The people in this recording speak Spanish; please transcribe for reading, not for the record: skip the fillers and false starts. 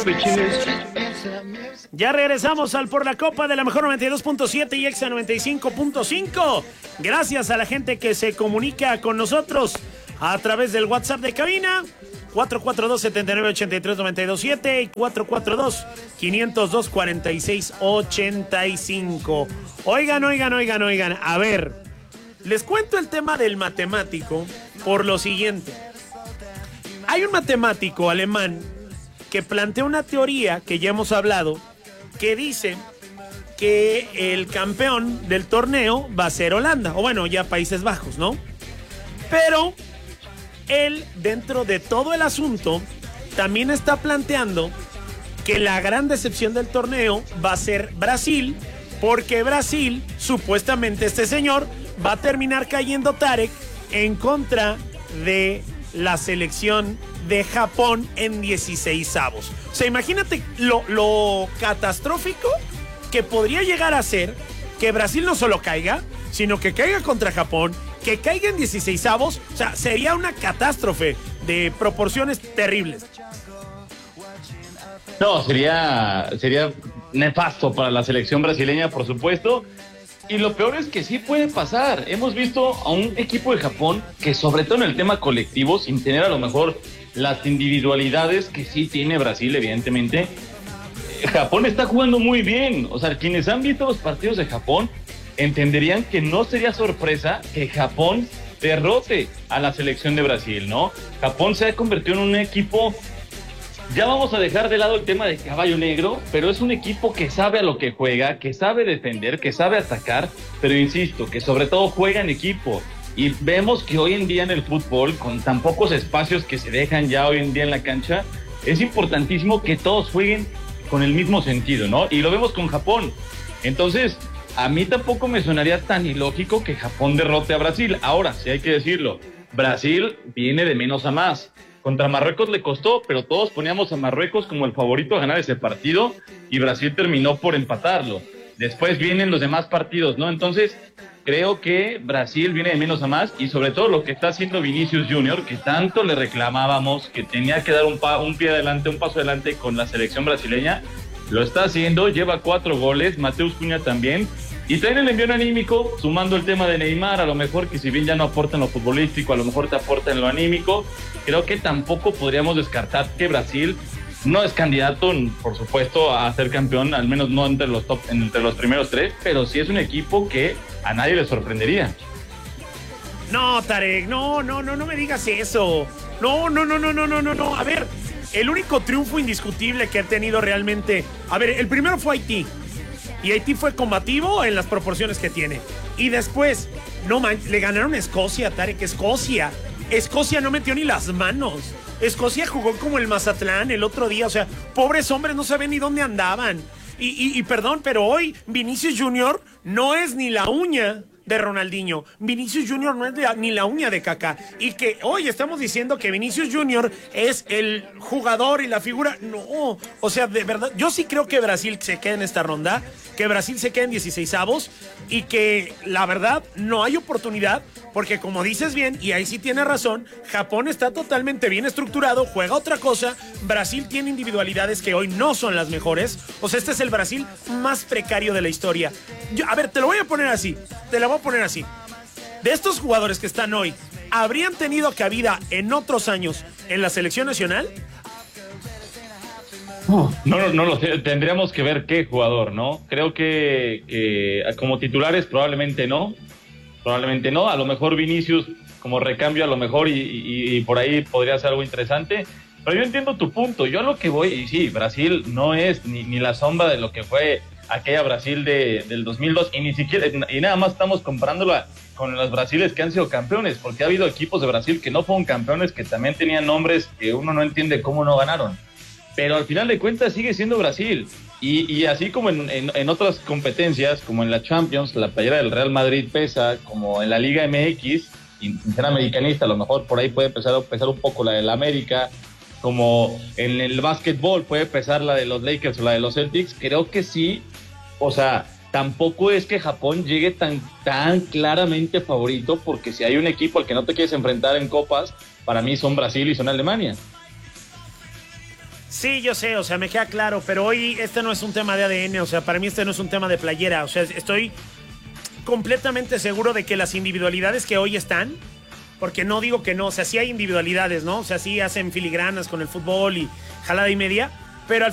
Ya regresamos al Por la Copa de la Mejor 92.7 y Exa 95.5. Gracias a la gente que se comunica con nosotros a través del WhatsApp de cabina 442-7983-927 y 442-502-4685. Oigan, a ver, les cuento el tema del matemático por lo siguiente. Hay un matemático alemán que plantea una teoría que ya hemos hablado, que dice que el campeón del torneo va a ser Holanda, o bueno, ya Países Bajos, ¿no? Pero él, dentro de todo el asunto, también está planteando que la gran decepción del torneo va a ser Brasil, porque Brasil, supuestamente este señor, va a terminar cayendo, Tarek, en contra de la selección de Japón en 16avos. O sea, imagínate lo catastrófico que podría llegar a ser que Brasil no solo caiga, sino que caiga contra Japón, que caiga en 16avos. O sea, sería una catástrofe de proporciones terribles. No, sería nefasto para la selección brasileña, por supuesto. Y lo peor es que sí puede pasar. Hemos visto a un equipo de Japón que, sobre todo en el tema colectivo, sin tener a lo mejor las individualidades que sí tiene Brasil, evidentemente, Japón está jugando muy bien. O sea, quienes han visto los partidos de Japón entenderían que no sería sorpresa que Japón derrote a la selección de Brasil, ¿no? Japón se ha convertido en un equipo... Ya vamos a dejar de lado el tema de caballo negro, pero es un equipo que sabe a lo que juega, que sabe defender, que sabe atacar, pero insisto, que sobre todo juega en equipo. Y vemos que hoy en día en el fútbol, con tan pocos espacios que se dejan ya hoy en día en la cancha, es importantísimo que todos jueguen con el mismo sentido, ¿no? Y lo vemos con Japón. Entonces, a mí tampoco me sonaría tan ilógico que Japón derrote a Brasil. Ahora, sí hay que decirlo, Brasil viene de menos a más. Contra Marruecos le costó, pero todos poníamos a Marruecos como el favorito a ganar ese partido y Brasil terminó por empatarlo. Después vienen los demás partidos, ¿no? Entonces, creo que Brasil viene de menos a más y sobre todo lo que está haciendo Vinicius Junior, que tanto le reclamábamos que tenía que dar un pie adelante, un paso adelante con la selección brasileña, lo está haciendo, lleva 4 goles, Mateus Cunha también. Y también el envío anímico, sumando el tema de Neymar, a lo mejor que si bien ya no aporta en lo futbolístico, a lo mejor te aporta en lo anímico. Creo que tampoco podríamos descartar que Brasil no es candidato, por supuesto, a ser campeón, al menos no entre los primeros 3, pero sí es un equipo que a nadie le sorprendería. No, Tarek, no me digas eso. No. A ver, el único triunfo indiscutible que ha tenido realmente... A ver, el primero fue Haití. Y Haití fue combativo en las proporciones que tiene. Y después, le ganaron a Escocia, Tarek. Escocia no metió ni las manos. Escocia jugó como el Mazatlán el otro día. O sea, pobres hombres no saben ni dónde andaban. Y perdón, pero hoy Vinicius Junior no es ni la uña de Ronaldinho. Vinicius Junior no es ni la uña de Kaká. Y que hoy estamos diciendo que Vinicius Junior es el jugador y la figura. No, o sea, de verdad, yo sí creo que Brasil se queda en esta ronda, que Brasil se queda en 16avos y que la verdad no hay oportunidad, porque como dices bien, y ahí sí tienes razón, Japón está totalmente bien estructurado, juega otra cosa, Brasil tiene individualidades que hoy no son las mejores. O sea, este es el Brasil más precario de la historia. A ver, te la voy a poner así. De estos jugadores que están hoy, ¿habrían tenido cabida en otros años en la selección nacional? No lo sé, tendríamos que ver qué jugador, ¿no? Creo que como titulares probablemente no, a lo mejor Vinicius como recambio a lo mejor y por ahí podría ser algo interesante, pero yo entiendo tu punto, yo a lo que voy, y sí, Brasil no es ni la sombra de lo que fue aquella Brasil del 2002 y ni siquiera, y nada más estamos comparándola con los Brasiles que han sido campeones, porque ha habido equipos de Brasil que no fueron campeones, que también tenían nombres que uno no entiende cómo no ganaron. Pero al final de cuentas sigue siendo Brasil. Y así como en otras competencias, como en la Champions, la playera del Real Madrid pesa, como en la Liga MX, y sin ser americanista, a lo mejor por ahí puede pesar un poco la del América, como en el básquetbol puede pesar la de los Lakers o la de los Celtics. Creo que sí, o sea, tampoco es que Japón llegue tan claramente favorito, porque si hay un equipo al que no te quieres enfrentar en copas, para mí son Brasil y son Alemania. Sí, yo sé, o sea, me queda claro, pero hoy este no es un tema de ADN, o sea, para mí este no es un tema de playera, o sea, estoy completamente seguro de que las individualidades que hoy están, porque no digo que no, o sea, sí hay individualidades, ¿no? O sea, sí hacen filigranas con el fútbol y jalada y media, pero al